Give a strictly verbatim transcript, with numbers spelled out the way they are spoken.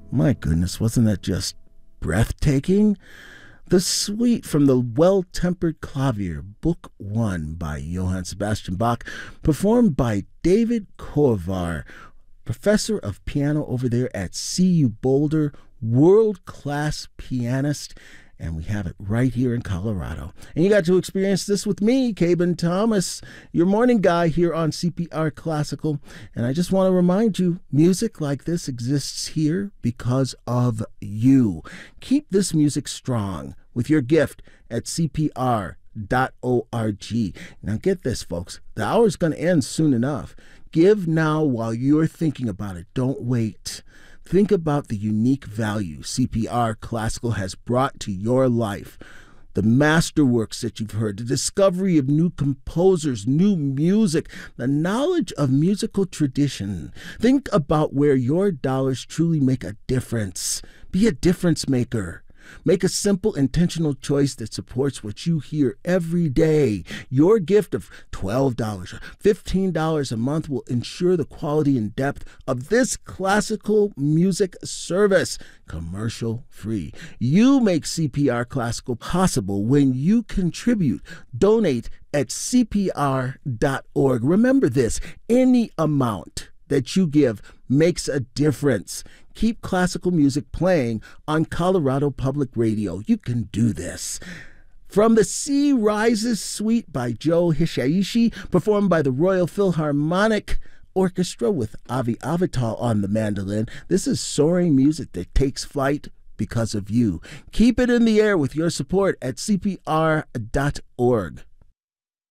My goodness, wasn't that just breathtaking? The Suite from the Well-Tempered Clavier, Book One by Johann Sebastian Bach, performed by David Kovar, professor of piano over there at C U Boulder, world-class pianist, and we have it right here in Colorado. And you got to experience this with me, Cabin Thomas, your morning guy here on C P R Classical. And I just want to remind you, music like this exists here because of you. Keep this music strong with your gift at C P R dot org. Now get this, folks. The hour's going to end soon enough. Give now while you're thinking about it. Don't wait. Think about the unique value C P R Classical has brought to your life. The masterworks that you've heard, the discovery of new composers, new music, the knowledge of musical tradition. Think about where your dollars truly make a difference. Be a difference maker. Make a simple, intentional choice that supports what you hear every day. Your gift of twelve dollars or fifteen dollars a month will ensure the quality and depth of this classical music service, commercial free. You make C P R Classical possible when you contribute. Donate at C P R dot org. Remember this, any amount that you give makes a difference. Keep classical music playing on Colorado Public Radio. You can do this. From the Sea Rises Suite by Joe Hisaishi, performed by the Royal Philharmonic Orchestra with Avi Avital on the mandolin, this is soaring music that takes flight because of you. Keep it in the air with your support at C P R dot org.